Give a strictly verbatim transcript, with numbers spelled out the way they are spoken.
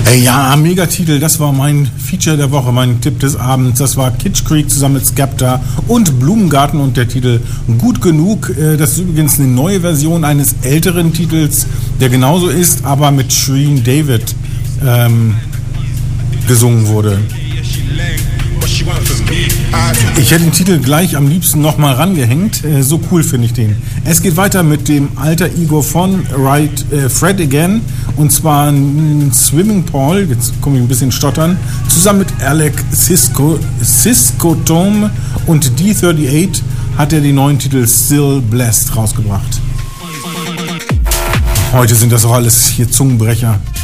Hey, ja, Megatitel, das war mein Feature der Woche, mein Tipp des Abends. Das war Kitsch Creek zusammen mit Skepta und Blumengarten und der Titel Gut genug. Das ist übrigens eine neue Version eines älteren Titels, der genauso ist, aber mit Shereen David ähm, gesungen wurde. Ich hätte den Titel gleich am liebsten nochmal rangehängt, so cool finde ich den. Es geht weiter mit dem alter Ego von right, äh, Fred Again, und zwar ein Swimming Pool, jetzt komme ich ein bisschen stottern, zusammen mit Alec Cisco, Cisco Tom und D achtundreißig hat er den neuen Titel Still Blessed rausgebracht. Heute sind das auch alles hier Zungenbrecher.